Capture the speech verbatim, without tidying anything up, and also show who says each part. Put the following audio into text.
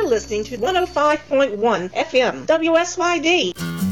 Speaker 1: listening to one oh five point one F M W S Y D.